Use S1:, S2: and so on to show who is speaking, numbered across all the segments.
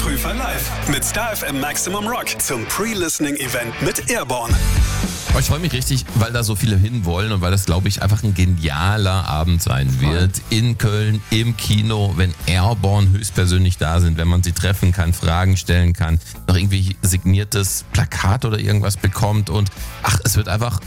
S1: Prüfer live mit Star FM Maximum Rock zum Pre-Listening-Event mit Airborne.
S2: Ich freue mich richtig, weil da so viele hinwollen und weil das, glaube ich, einfach ein genialer Abend sein wird. In Köln, im Kino, wenn Airborne höchstpersönlich da sind, wenn man sie treffen kann, Fragen stellen kann, noch irgendwie signiertes Plakat oder irgendwas bekommt und es wird einfach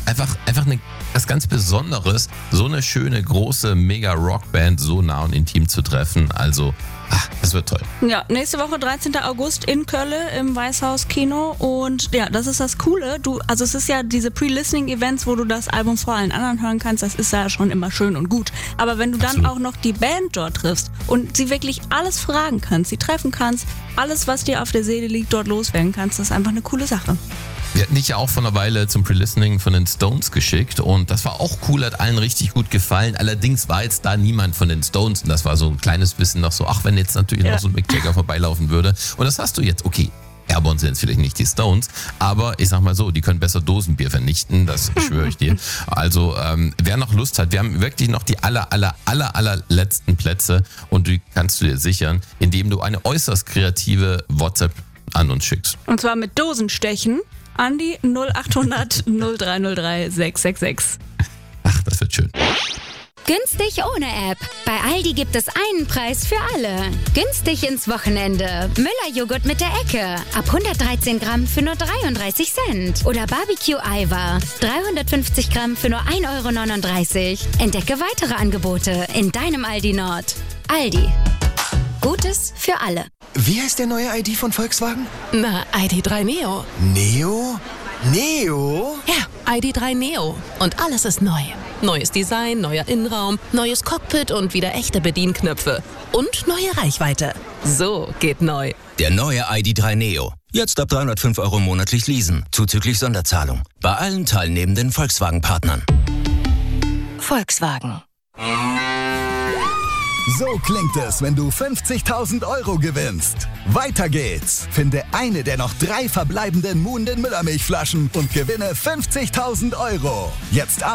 S2: was ganz Besonderes, so eine schöne, große, mega Rockband so nah und intim zu treffen. Also, das wird toll.
S3: Ja, nächste Woche, 13. August in Köln im Weißhaus Kino. Und ja, das ist das Coole. Es ist ja diese Pre-Listening-Events, wo du das Album vor allen anderen hören kannst. Das ist ja schon immer schön und gut. Aber wenn du dann auch noch die Band dort triffst und sie wirklich alles fragen kannst, sie treffen kannst, alles, was dir auf der Seele liegt, dort loswerden kannst, das ist einfach eine coole Sache.
S2: Wir hatten dich ja auch vor einer Weile zum Pre-Listening von den Stones geschickt und das war auch cool, hat allen richtig gut gefallen. Allerdings war jetzt da niemand von den Stones und das war so ein kleines bisschen noch so, wenn jetzt natürlich noch so ein Mick Jagger vorbeilaufen würde. Und das hast du jetzt, okay. Airborne sind jetzt vielleicht nicht die Stones, aber ich sag mal so, die können besser Dosenbier vernichten, das schwöre ich dir. Also wer noch Lust hat, wir haben wirklich noch die allerletzten Plätze und die kannst du dir sichern, indem du eine äußerst kreative WhatsApp an uns schickst.
S3: Und zwar mit Dosenstechen an die 0800 0303 666.
S2: Das wird schön.
S4: Günstig ohne App. Bei Aldi gibt es einen Preis für alle. Günstig ins Wochenende. Müller-Joghurt mit der Ecke. Ab 113 Gramm für nur 33 Cent. Oder Barbecue-Eiweiß. 350 Gramm für nur 1,39 €. Entdecke weitere Angebote in deinem Aldi Nord. Aldi. Gutes für alle.
S5: Wie heißt der neue ID von Volkswagen?
S6: Na, ID.3 Neo.
S5: Neo? Neo?
S6: Ja, ID.3 Neo. Und alles ist neu. Neues Design, neuer Innenraum, neues Cockpit und wieder echte Bedienknöpfe. Und neue Reichweite. So geht neu.
S7: Der neue ID.3 Neo. Jetzt ab 305 € monatlich leasen, zuzüglich Sonderzahlung. Bei allen teilnehmenden Volkswagen-Partnern.
S4: Volkswagen.
S8: So klingt es, wenn du 50.000 € gewinnst. Weiter geht's. Finde eine der noch 3 verbleibenden Muhnden Müllermilchflaschen und gewinne 50.000 €. Jetzt ab